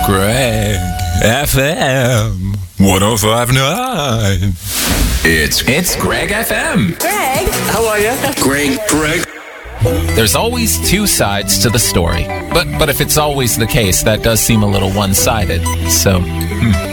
Greg FM 105.9. It's Greg FM. Greg. How are you? Greg. There's always two sides to the story. But if it's always the case, that does seem a little one-sided. So,